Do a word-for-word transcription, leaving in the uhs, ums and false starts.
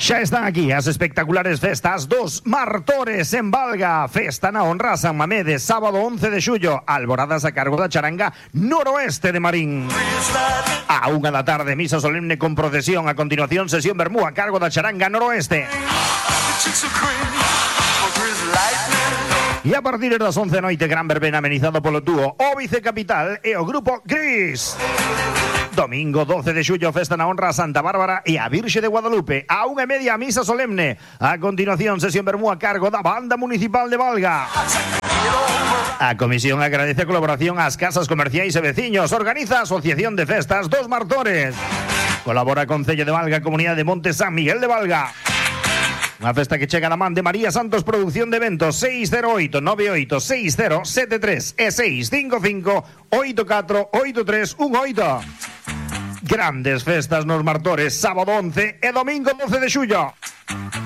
Xa están aquí as espectaculares festas dos Martores en Valga. Festa na honra a San Mamede, sábado once de xullo. Alboradas a cargo da charanga Noroeste de Marín. A unha da tarde, misa solemne con procesión. A continuación, sesión vermú a cargo da charanga Noroeste. E a partir das once da noite, gran verbena amenizado polo dúo O Vicecapital e o grupo Gris. Domingo doce de xullo, festa na honra a Santa Bárbara e a Virxe de Guadalupe. A unha e media, misa solemne. A continuación, sesión vermú a cargo da Banda Municipal de Valga. A comisión agradece a colaboración ás casas comerciais e veciños. Organiza a Asociación de Festas dos Martores. Colabora Concello de Valga, Comunidade de Monte San Miguel de Valga. Unha festa que chega da man de María Santos Producción de Eventos. Seis cero oito nove oito seis cero sete tres e seis cinco cinco oito catro oito tres un oito. Grandes festas nos Martores, sábado once e domingo doce de xullo.